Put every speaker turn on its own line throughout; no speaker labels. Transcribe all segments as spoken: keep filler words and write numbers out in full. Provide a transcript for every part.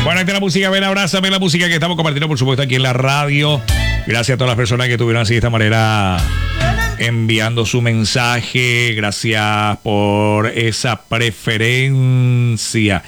Bueno, esta es la música, ven, abraza, ven la música que estamos compartiendo, por supuesto, aquí en la radio. Gracias a todas las personas que estuvieron así de esta manera enviando su mensaje. Gracias por esa preferencia.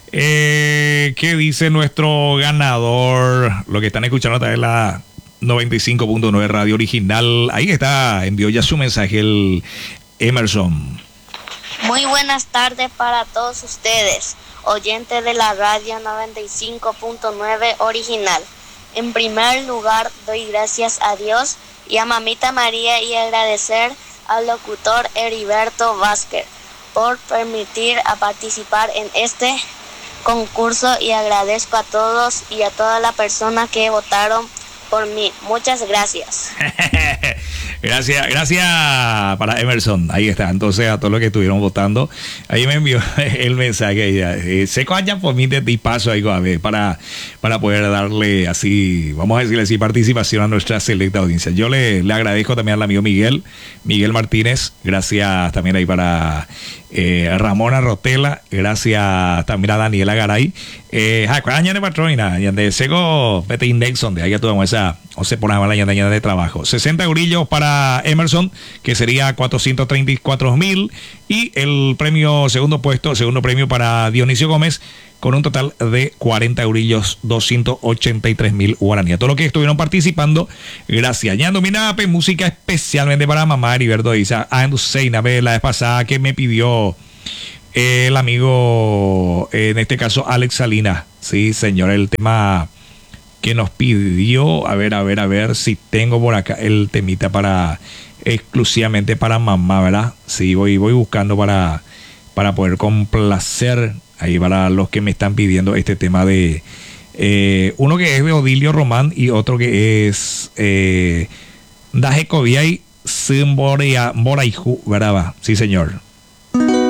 Eh, ¿Qué dice nuestro ganador? Lo que están escuchando a través de la noventa y cinco punto nueve Radio Original. Ahí está, envió ya su mensaje el Emerson.
Muy buenas tardes para todos ustedes, oyentes de la radio noventa y cinco punto nueve Original. En primer lugar, doy gracias a Dios y a Mamita María y agradecer al locutor Heriberto Vázquez por permitir a participar en este concurso, y agradezco a todos y a todas las personas que votaron por mí. Muchas gracias.
Gracias, gracias para Emerson. Ahí está. Entonces, a todos los que estuvieron votando, ahí me envió el mensaje. Eh, se cojan por mí de paso ahí, para, para poder darle así, vamos a decirle así, participación a nuestra selecta audiencia. Yo le, le agradezco también al amigo Miguel, Miguel Martínez. Gracias también ahí para eh, Ramona Rotela. Gracias también a Daniela Garay. Eh, año de patrona, de Sego, Pete Indexon, de ahí tuvimos esa, o se pone la año de trabajo. sesenta eurillos para Emerson, que sería cuatrocientos treinta y cuatro mil. Y el premio, segundo puesto, segundo premio para Dionisio Gómez, con un total de cuarenta eurillos, doscientos ochenta y tres mil guaraníes. Todos los que estuvieron participando, gracias. Ya dominaba música especialmente para mamá Heriberto Isa. Anduseina, la vez pasada que me pidió el amigo, en este caso Alex Salinas. Sí, señor, el tema que nos pidió, a ver, a ver, a ver si tengo por acá el temita para exclusivamente para mamá, ¿verdad? Sí, voy, voy buscando para, para poder complacer ahí para los que me están pidiendo este tema de eh, uno que es de Odilio Román y otro que es eh, Daje Cobiay Simborea Moraiju, ¿verdad? Sí, señor.